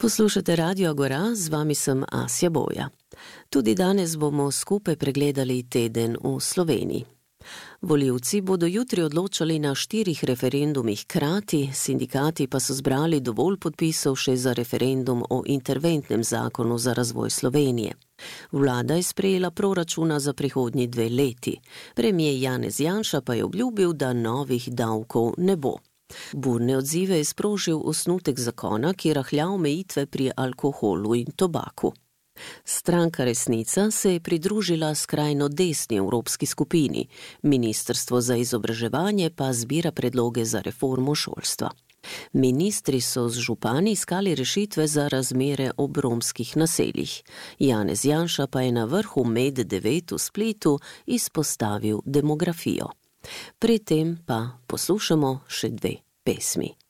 Poslušate Radio Agora, z vami sem Asja Boja. Tudi danes bomo skupaj pregledali teden v Sloveniji. Volivci bodo jutri odločali na 4 referendumih hkrati, sindikati pa so zbrali dovolj podpisov še za referendum o interventnem zakonu za razvoj Slovenije. Vlada je sprejela proračuna za prihodnji 2 leti. Premier Janez Janša pa je obljubil, da novih davkov ne bo. Burne odzive je sprožil osnutek zakona, ki rahlja omejitve pri alkoholu in tobaku. Stranka Resnica se je pridružila skrajno desni evropski skupini, Ministrstvo za izobraževanje pa zbira predloge za reformo šolstva. Ministri so z župani iskali rešitve za razmere ob romskih naseljih. Janez Janša pa je na vrhu Med9 v Splitu izpostavil demografijo. Pri tem pa poslušamo še 2 pesmi.